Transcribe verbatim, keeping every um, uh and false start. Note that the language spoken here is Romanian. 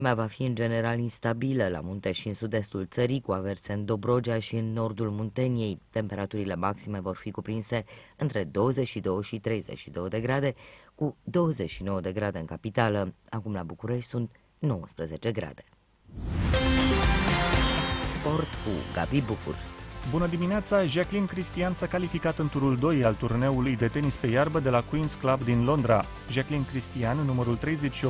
Vremea va fi în general instabilă la munte și în sud-estul țării, cu averse în Dobrogea și în nordul Munteniei. Temperaturile maxime vor fi cuprinse între douăzeci și doi și treizeci și doi de grade, cu douăzeci și nouă de grade în capitală. Acum la București sunt nouăsprezece grade. Sport cu Gabi Bucur. Bună dimineața! Jacqueline Christian s-a calificat în turul doi al turneului de tenis pe iarbă de la Queen's Club din Londra. Jacqueline Christian, numărul treizeci și opt